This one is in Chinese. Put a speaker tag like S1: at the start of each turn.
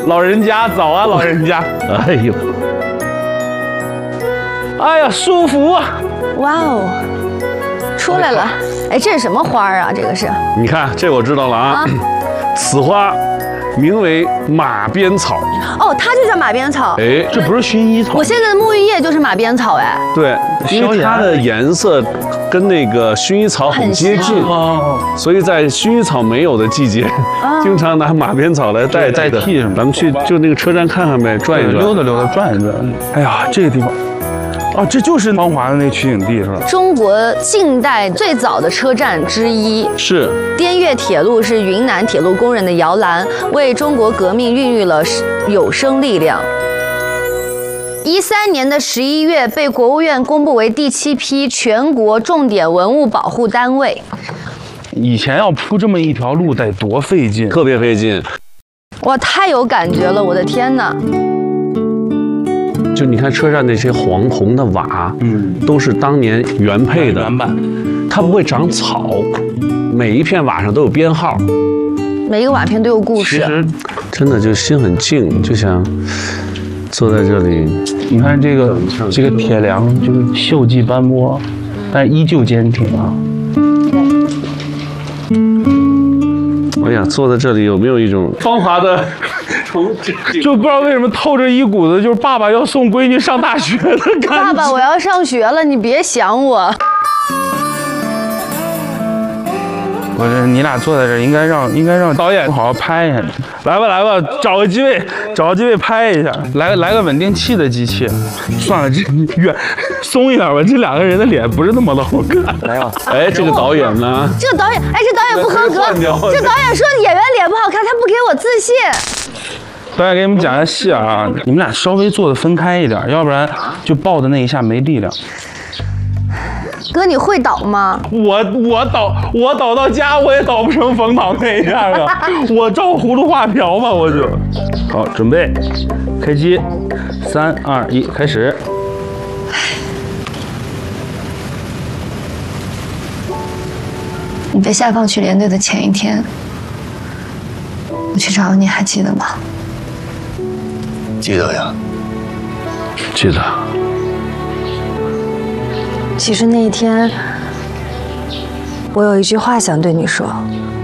S1: 老人家早啊，老人家。
S2: 哎呦，
S1: 哎呀，舒服啊！
S3: 哇哦，出来了！哎，这是什么花啊？这个是？
S2: 你看这我知道了啊，此花名为马鞭草。
S3: 哦，它就叫马鞭草。
S2: 哎，
S1: 这不是薰衣草。
S3: 我现在的沐浴液就是马鞭草，哎。
S2: 对，因为它的颜色跟那个薰衣草很接近，所以在薰衣草没有的季节，经常拿马鞭草来代
S1: 替什么？
S2: 咱们去就那个车站看看呗，转一转，
S1: 溜达溜达，转一转。哎呀，这个地方。哦，这就是芳华的那取景地是吧？
S3: 中国近代最早的车站之一。
S2: 是。
S3: 滇越铁路是云南铁路工人的摇篮，为中国革命孕育了有生力量。13年的11月，被国务院公布为第7批全国重点文物保护单位。
S1: 以前要铺这么一条路得多费劲，
S2: 特别费劲。
S3: 哇，太有感觉了！我的天哪！
S2: 就你看车站那些黄红的瓦，都是当年原配的
S1: 原版，
S2: 它不会长草，每一片瓦上都有编号，
S3: 每一个瓦片都有故事。
S1: 其实
S2: 真的就心很静，就想坐在这里。
S1: 你看这个铁梁就是锈迹斑驳，但依旧坚挺啊。
S2: 哎呀，坐在这里有没有一种芳华的？
S1: 就不知道为什么透着一股子就是爸爸要送闺女上大学的感觉。
S3: 爸爸，我要上学了，你别想我。
S1: 我这你俩坐在这儿，应该让导演好好拍一下。来吧，找个机位拍一下。来个稳定器的机器。算了，这松一点吧，这两个人的脸不是那么的好看。来吧，
S2: 哎，这个导演呢？
S3: 这导演不合格。这导演说演员脸不好看，他不给我自信。
S1: 导演给你们讲一下戏啊，你们俩稍微坐的分开一点，要不然就抱的那一下没力量。
S3: 哥，你会导吗？
S1: 我导到家我也导不成冯导那一样啊，我照葫芦画瓢吧，我就。好，准备，开机，3、2、1，开始。
S4: 你被下放去连队的前一天，我去找你，还记得吗？
S5: 记得呀，
S2: 记得。
S4: 其实那一天，我有一句话想对你说。